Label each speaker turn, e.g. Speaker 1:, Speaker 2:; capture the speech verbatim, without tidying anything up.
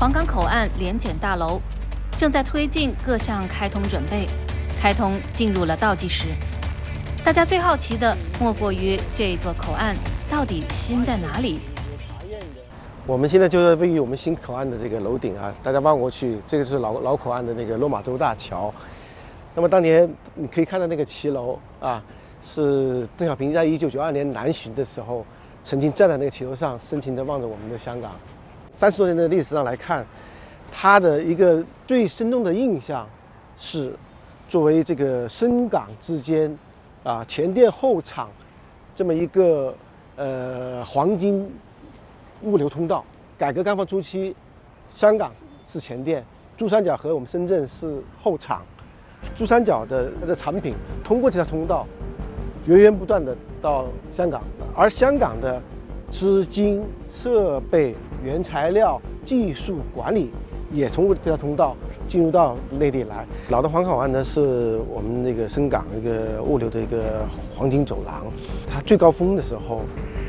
Speaker 1: 黄岗口岸联检大楼正在推进各项开通准备，开通进入了倒计时。大家最好奇的莫过于这座口岸到底新在哪里？
Speaker 2: 我们现在就是位于我们新口岸的这个楼顶啊，大家望过去，这个是老老口岸的那个落马洲大桥。那么当年你可以看到那个骑楼啊，是邓小平在一九九二年南巡的时候，曾经站在那个骑楼上，深情地望着我们的香港。三十多年的历史上来看，它的一个最生动的印象是，作为这个深港之间啊前店后厂这么一个呃黄金物流通道。改革开放初期，香港是前店，珠三角和我们深圳是后厂。珠三角的它的产品通过这条通道源源不断的到香港，而香港的资金、设备、原材料、技术管理也通过这条通道进入到内地来。老的黄口岸呢，是我们那个深港一个物流的一个黄金走廊，它最高峰的时候